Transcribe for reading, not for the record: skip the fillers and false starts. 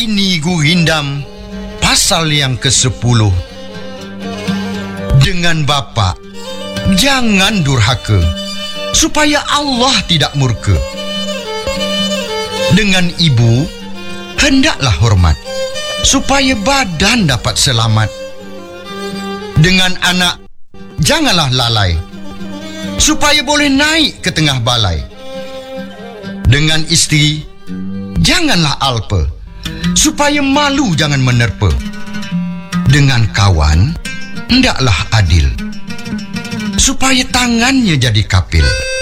Ini Gurindam pasal yang ke-10. Dengan bapa, jangan durhaka, supaya Allah tidak murka. Dengan ibu, hendaklah hormat, supaya badan dapat selamat. Dengan anak, janganlah lalai, supaya boleh naik ke tengah balai. Dengan isteri, janganlah alpa, supaya malu jangan menerpa. Dengan kawan, hendaklah adil, supaya tangannya jadi kapil.